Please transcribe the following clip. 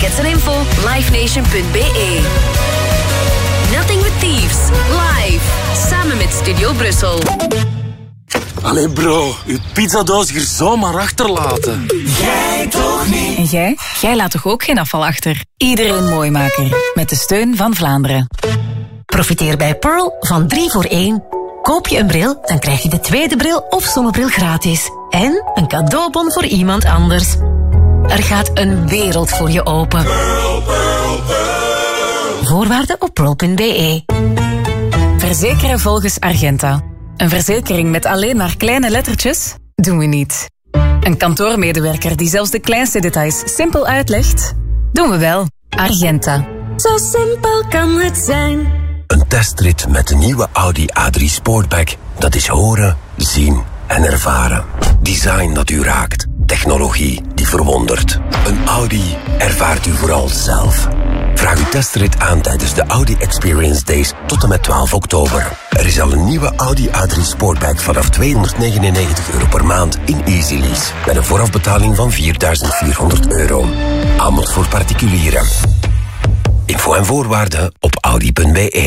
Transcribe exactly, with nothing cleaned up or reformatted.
Tickets en info livenation punt b e. Nothing but Thieves, live. Samen met Studio Brussel. Allee bro, uw pizzadoos hier zomaar achterlaten. Jij toch niet? En jij? Jij laat toch ook geen afval achter? Iedereen Mooimaker. Met de steun van Vlaanderen. Profiteer bij Pearl van drie voor één. Koop je een bril, dan krijg je de tweede bril of zonnebril gratis. En een cadeaubon voor iemand anders. Er gaat een wereld voor je open. Pearl, Pearl, Pearl. Voorwaarden op pearl punt b e. Verzekeren volgens Argenta. Een verzekering met alleen maar kleine lettertjes? Doen we niet. Een kantoormedewerker die zelfs de kleinste details simpel uitlegt? Doen we wel. Argenta. Zo simpel kan het zijn. Een testrit met de nieuwe Audi A drie Sportback. Dat is horen, zien en ervaren. Design dat u raakt. Technologie die verwondert. Een Audi ervaart u vooral zelf. Vraag uw testrit aan tijdens de Audi Experience Days tot en met twaalf oktober. Er is al een nieuwe Audi A drie Sportback vanaf tweehonderdnegenennegentig euro per maand in Easy Lease. Met een voorafbetaling van vierduizend vierhonderd euro. Aanbod voor particulieren. Info en voorwaarden op audi punt b e.